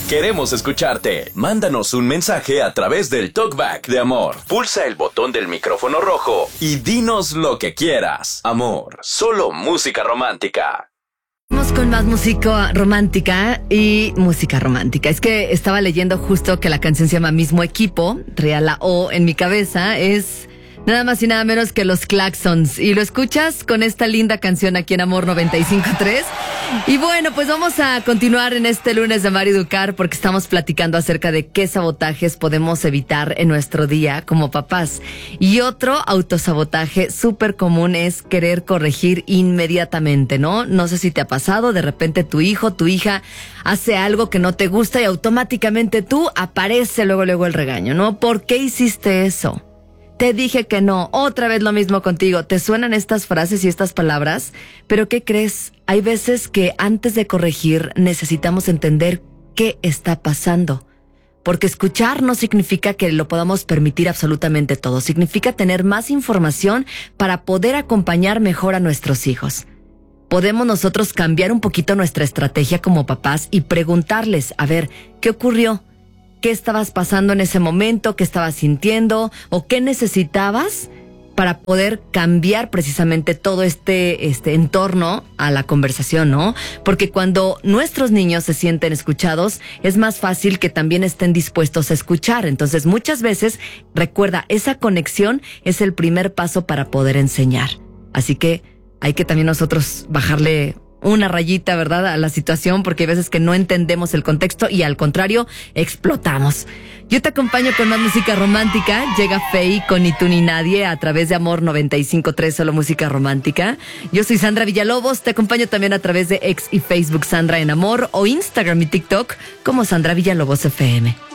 Queremos escucharte. Mándanos un mensaje a través del TalkBack de Amor. Pulsa el botón del micrófono rojo y dinos lo que quieras. Amor, solo música romántica. Vamos con más música romántica y música romántica. Es que estaba leyendo justo que la canción se llama Mismo Equipo. Traía la O en mi cabeza. Es nada más y nada menos que los Claxons. Y lo escuchas con esta linda canción aquí en Amor 95.3. Y bueno, pues vamos a continuar en este lunes de Amar y Educar porque estamos platicando acerca de qué sabotajes podemos evitar en nuestro día como papás. Y otro autosabotaje súper común es querer corregir inmediatamente, ¿no? No sé si te ha pasado, de repente tu hijo, tu hija hace algo que no te gusta y automáticamente tú aparece luego el regaño, ¿no? ¿Por qué hiciste eso? Te dije que no, otra vez lo mismo contigo. ¿Te suenan estas frases y estas palabras? Pero ¿qué crees? Hay veces que antes de corregir necesitamos entender qué está pasando. Porque escuchar no significa que lo podamos permitir absolutamente todo. Significa tener más información para poder acompañar mejor a nuestros hijos. Podemos nosotros cambiar un poquito nuestra estrategia como papás y preguntarles, a ver, ¿qué ocurrió? ¿Qué estabas pasando en ese momento? ¿Qué estabas sintiendo? ¿O qué necesitabas para poder cambiar precisamente todo este entorno a la conversación, ¿no? Porque cuando nuestros niños se sienten escuchados, es más fácil que también estén dispuestos a escuchar. Entonces, muchas veces, recuerda, esa conexión es el primer paso para poder enseñar. Así que hay que también nosotros bajarle una rayita, ¿verdad?, a la situación, porque hay veces que no entendemos el contexto y al contrario, explotamos. Yo te acompaño con más música romántica. Llega Fey con Ni tú ni nadie a través de Amor 95.3, solo música romántica. Yo soy Sandra Villalobos, te acompaño también a través de X y Facebook Sandra en Amor o Instagram y TikTok como Sandra Villalobos FM.